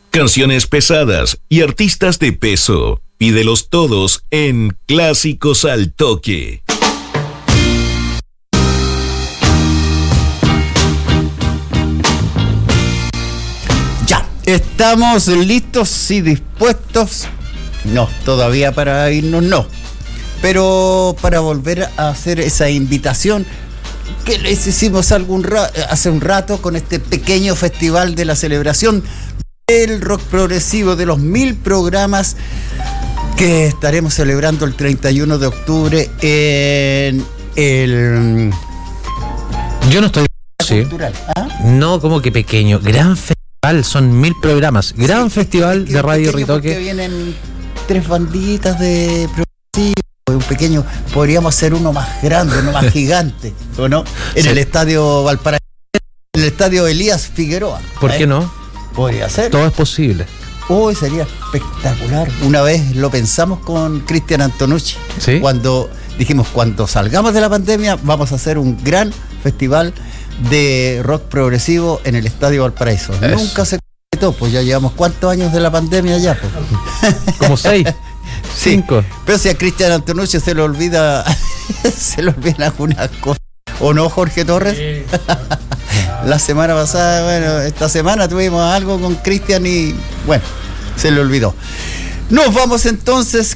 canciones pesadas y artistas de peso. Pídelos todos en Clásicos al Toque. Ya, estamos listos y dispuestos. No, todavía para irnos no. Pero para volver a hacer esa invitación que les hicimos hace un rato con este pequeño festival de la celebración del rock progresivo, de los 1000 programas que estaremos celebrando el 31 de octubre en el... Yo no estoy... cultural. ¿Ah? No, como que pequeño. Gran festival, son 1000 programas. Gran festival de Radio Ritoque. Vienen 3 banditas de progresivo. Un pequeño, podríamos hacer uno más grande, uno más gigante, ¿o no? En el estadio Valparaíso, en el estadio Elías Figueroa. ¿Por qué no? Podría ser. Todo es posible. Hoy sería espectacular. Una vez lo pensamos con Cristian Antonucci. ¿Sí? Cuando dijimos, cuando salgamos de la pandemia, vamos a hacer un gran festival de rock progresivo en el estadio Valparaíso. Eso. Nunca se completó, pues ya llevamos ¿cuántos años de la pandemia ya? Pues? Como 6. 5. Pero si a Cristian Antonucci se le olvidan algunas cosas. ¿O no, Jorge Torres? Sí. La semana pasada, bueno, esta semana tuvimos algo con Cristian y, bueno, se le olvidó. Nos vamos entonces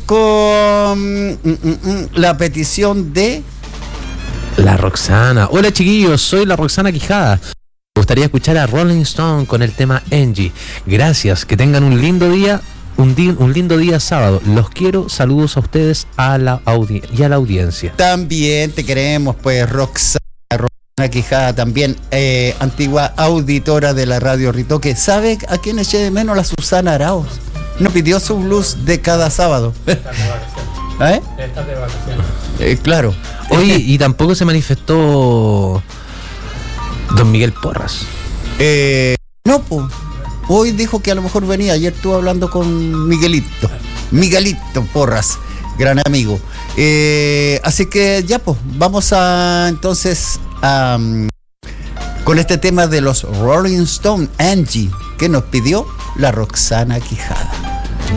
con la petición de... La Roxana. Hola chiquillos, soy la Roxana Quijada. Me gustaría escuchar a Rolling Stone con el tema Angie. Gracias, que tengan un lindo día. Un lindo día sábado. Los quiero. Saludos a ustedes y a la audiencia. También te queremos, pues, Roxana Quijada, también antigua auditora de la Radio Ritoque. ¿Sabe a quién eché de menos? La Susana Arauz. Nos pidió su blues de cada sábado. ¿Eh? Estás de vacaciones. Claro. Oye, y tampoco se manifestó don Miguel Porras. No, pues. Hoy dijo que a lo mejor venía. Ayer estuve hablando con Miguelito Porras, gran amigo. Así que ya, pues, vamos a entonces con este tema de los Rolling Stone, Angie, que nos pidió la Roxana Quijada.